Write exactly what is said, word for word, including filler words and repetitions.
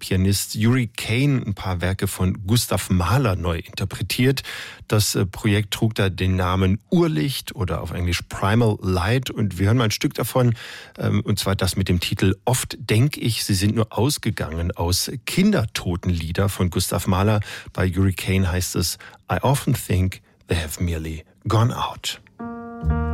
Pianist Yuri Kane ein paar Werke von Gustav Mahler neu interpretiert. Das Projekt trug da den Namen Urlicht oder auf Englisch Primal Light und wir hören mal ein Stück davon, und zwar das mit dem Titel Oft denk ich, sie sind nur ausgegangen aus Kindertotenlieder von Gustav Mahler. Bei Yuri Kane heißt es I often think they have merely gone out.